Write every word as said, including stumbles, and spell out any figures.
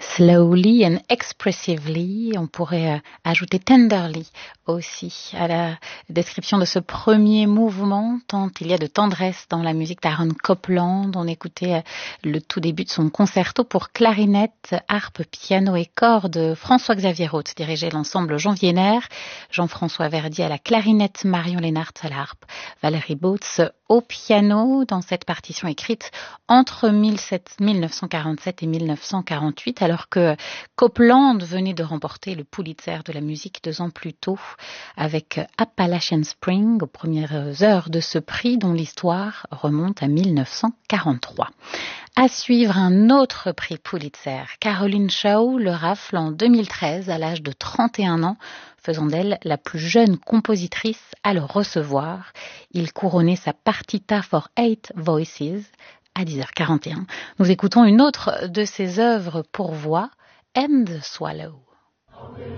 Slowly and expressively, on pourrait euh, ajouter tenderly aussi à la description de ce premier mouvement, tant il y a de tendresse dans la musique d'Aaron Copland. On écoutait euh, le tout début de son concerto pour clarinette, harpe, piano et cordes. François-Xavier Roth dirigeait l'ensemble Jean Wiener, Jean-François Verdi à la clarinette, Marion Lénart à la harpe, Valérie Botz au piano, dans cette partition écrite entre mille neuf cent quarante-sept et mille neuf cent quarante-huit, alors que Copland venait de remporter le Pulitzer de la musique deux ans plus tôt avec Appalachian Spring aux premières heures de ce prix dont l'histoire remonte à mille neuf cent quarante-trois. À suivre un autre prix Pulitzer, Caroline Shaw le rafle en deux mille treize à l'âge de trente et un ans, faisant d'elle la plus jeune compositrice à le recevoir. Il couronnait sa Partita for Eight Voices à dix heures quarante et un. Nous écoutons une autre de ses œuvres pour voix, End Swallow.